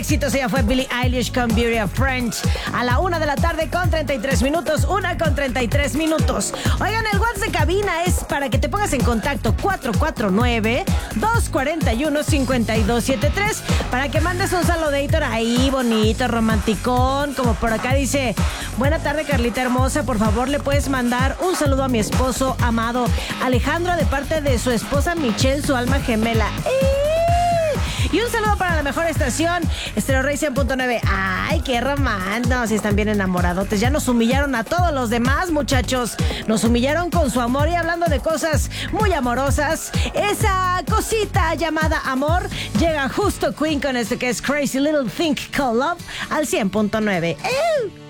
éxitos. Ella fue Billie Eilish con Beauty of French. A la 1 de la tarde con 33 minutos. 1:33. Oigan, el WhatsApp de cabina es para que te pongas en contacto. 449-241-5273. Para que mandes un saludito ahí, bonito, romanticón. Como por acá dice: buena tarde, Carlita hermosa. Por favor, le puedes mandar un saludo a mi esposo amado Alejandro, de parte de su esposa Michelle, su alma gemela. Y un saludo para la mejor estación, Stereo Rey 100.9. Ay, qué romántico. Si están bien enamoradotes. Ya nos humillaron a todos los demás, muchachos. Nos humillaron con su amor. Y hablando de cosas muy amorosas, esa cosita llamada amor llega justo Queen con esto que es Crazy Little Thing Called Love al 100.9.